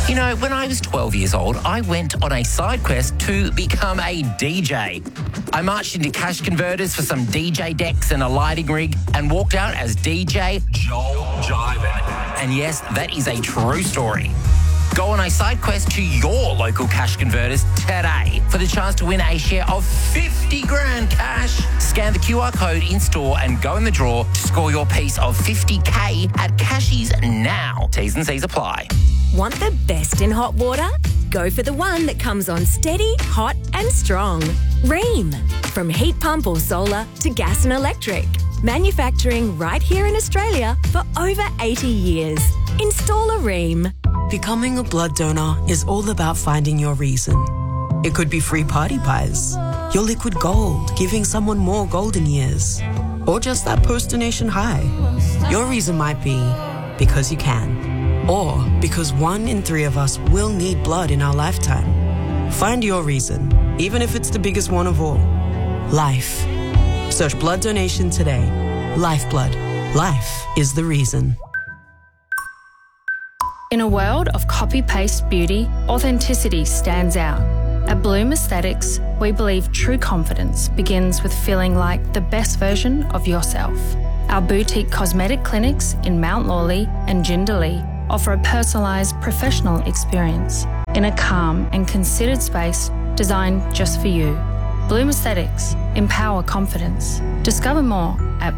You know, when I was 12 years old, I went on a side quest to become a DJ. I marched into cash converters for some DJ decks and a lighting rig and walked out as DJ Joel Jiven. And yes, that is a true story. Go on a side quest to your local cash converters today for the chance to win a share of 50 grand cash. Scan the QR code in store and go in the draw to score your piece of 50K at Cashies now. T's and C's apply. Want the best in hot water? Go for the one that comes on steady, hot and strong. Rheem. From heat pump or solar to gas and electric. Manufacturing right here in Australia for over 80 years. Install a Rheem. Becoming a blood donor is all about finding your reason. It could be free party pies, your liquid gold, giving someone more golden years, or just that post-donation high. Your reason might be because you can, or because 1 in 3 of us will need blood in our lifetime. Find your reason, even if it's the biggest one of all. Life. Search blood donation today. Lifeblood. Life is the reason. In a world of copy-paste beauty, authenticity stands out. At Bloom Aesthetics, we believe true confidence begins with feeling like the best version of yourself. Our boutique cosmetic clinics in Mount Lawley and Jindalee offer a personalised professional experience in a calm and considered space designed just for you. Bloom Aesthetics. Empower confidence. Discover more at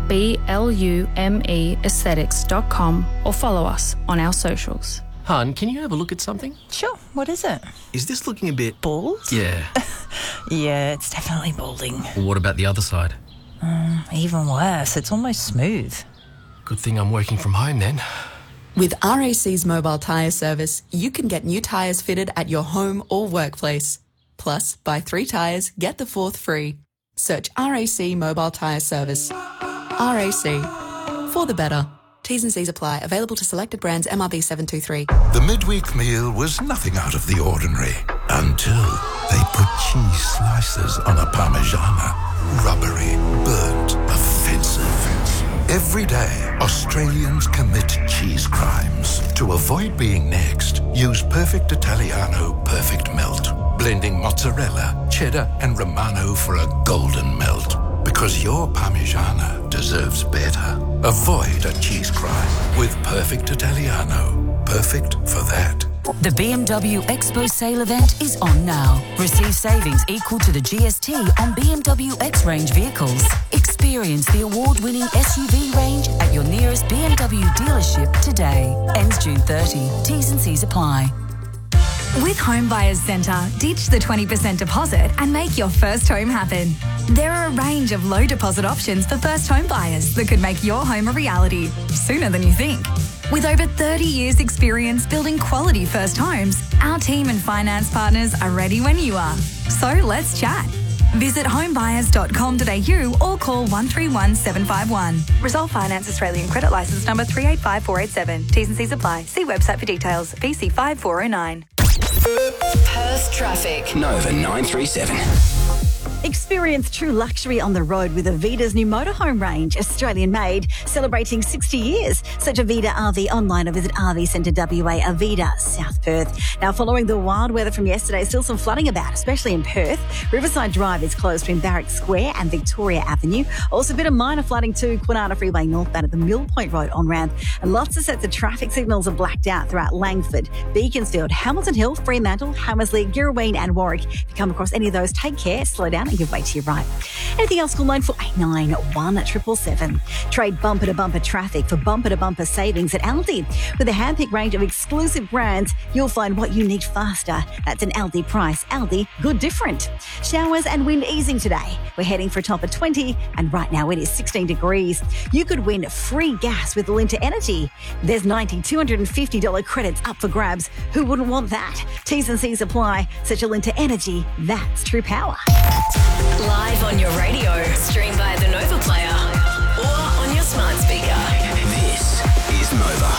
BLUMEaesthetics.com or follow us on our socials. Hun, can you have a look at something? Sure, what is it? Is this looking a bit... Bald? Yeah. Yeah, it's definitely balding. Well, what about the other side? Even worse, it's almost smooth. Good thing I'm working from home then. With RAC's mobile tyre service, you can get new tyres fitted at your home or workplace. Plus, buy 3 tyres, get the 4th free. Search RAC Mobile Tyre Service. RAC. For the better. T's and C's apply. Available to selected brands. MRB 723. The midweek meal was nothing out of the ordinary until they put cheese slices on a Parmigiana. Rubbery, burnt, offensive. Every day, Australians commit cheese crimes. To avoid being next, use Perfect Italiano Perfect Melt. Blending mozzarella, cheddar and Romano for a golden melt. Because your Parmigiana deserves better. Avoid a cheese crime with Perfect Italiano. Perfect for that. The BMW Expo sale event is on now. Receive savings equal to the GST on BMW X range vehicles. Experience the award-winning SUV range at your nearest BMW dealership today. Ends June 30. T's and C's apply. With Home Buyers Centre, ditch the 20% deposit and make your first home happen. There are a range of low deposit options for first home buyers that could make your home a reality sooner than you think. With over 30 years' experience building quality first homes, our team and finance partners are ready when you are. So let's chat. Visit homebuyers.com.au or call 131 751. Resolve Finance Australian Credit Licence number 385487. T's and C's apply. See website for details. VC 5409. Perth traffic. Nova 937. Experience true luxury on the road with Avida's new motorhome range, Australian-made, celebrating 60 years. Search Avida RV online or visit RV Centre WA, Avida, South Perth. Now, following the wild weather from yesterday, still some flooding about, especially in Perth. Riverside Drive is closed between Barrack Square and Victoria Avenue. Also, a bit of minor flooding too, Kwinana Freeway northbound at the Mill Point Road on-ramp. And lots of sets of traffic signals are blacked out throughout Langford, Beaconsfield, Hamilton Hill, Fremantle, Hamersley, Girraween and Warwick. If you come across any of those, take care, slow down and give way to your right. Anything else, call 9419 Trade bumper-to-bumper traffic for bumper-to-bumper savings at Aldi. With a handpicked range of exclusive brands, you'll find what you need faster. That's an Aldi price. Aldi, good different. Showers and wind easing today. We're heading for a top of 20 and right now it is 16 degrees. You could win free gas with Linta Energy. There's $250 credits up for grabs. Who wouldn't want that? T's and C's apply. Such a Linta Energy. That's true power. Live on your radio, stream via the Nova Player or on your smart speaker. This is Nova.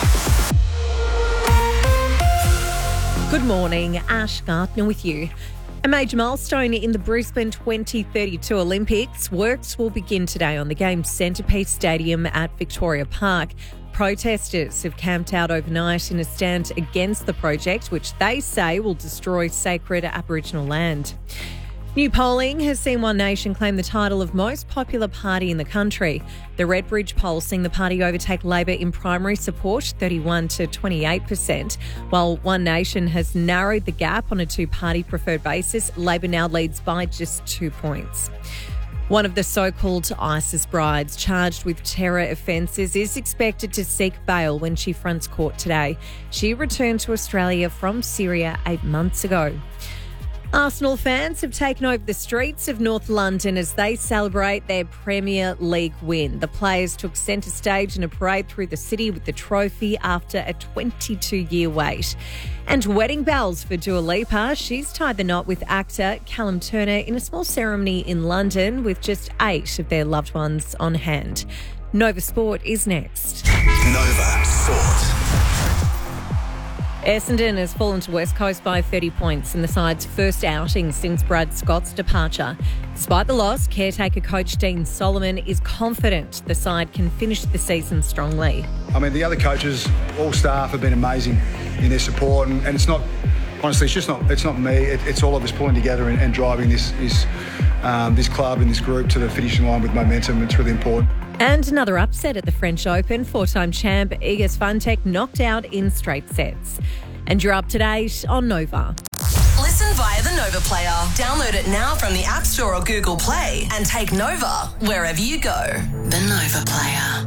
Good morning, Ash Gardner with you. A major milestone in the Brisbane 2032 Olympics. Works will begin today on the game's centrepiece stadium at Victoria Park. protesters have camped out overnight in a stand against the project, which they say will destroy sacred Aboriginal land. New polling has seen One Nation claim the title of most popular party in the country. The Redbridge poll seeing the party overtake Labor in primary support, 31 to 28%, while One Nation has narrowed the gap on a two-party preferred basis. Labor now leads by just 2 points. One of the so-called ISIS brides charged with terror offences is expected to seek bail when she fronts court today. She returned to Australia from Syria 8 months ago. Arsenal fans have taken over the streets of North London as they celebrate their Premier League win. The players took centre stage in a parade through the city with the trophy after a 22-year wait. And wedding bells for Dua Lipa. She's tied the knot with actor Callum Turner in a small ceremony in London with just 8 of their loved ones on hand. Nova Sport is next. Nova Sport. Essendon has fallen to West Coast by 30 points in the side's first outing since Brad Scott's departure. Despite the loss, caretaker coach Dean Solomon is confident the side can finish the season strongly. I mean, the other coaches, all staff have been amazing in their support, and it's not, honestly, it's not me. It's all of us pulling together and driving this club and this group to the finishing line with momentum. It's really important. And another upset at the French Open. 4-time champ Iga Swiatek knocked out in straight sets. And you're up to date on Nova. Listen via the Nova Player. Download it now from the App Store or Google Play and take Nova wherever you go. The Nova Player.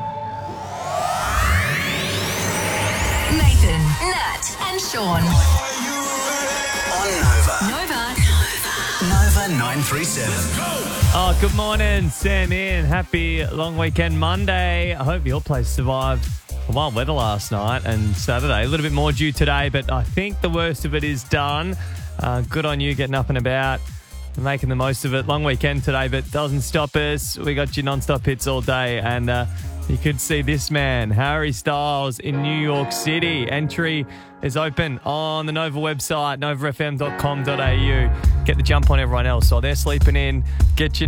Nathan, Nat and Sean. On Nova. Nova. Nova 937. Oh, good morning, Sam Ian. Happy long weekend Monday. I hope your place survived the wild weather last night and Saturday. A little bit more due today, but I think the worst of it is done. Good on you getting up and about and making the most of it. Long weekend today, but doesn't stop us. We got your non-stop hits all day, and you could see this man, Harry Styles, in New York City. Entry is open on the Nova website, novafm.com.au. Get the jump on everyone else while they're sleeping in. Get your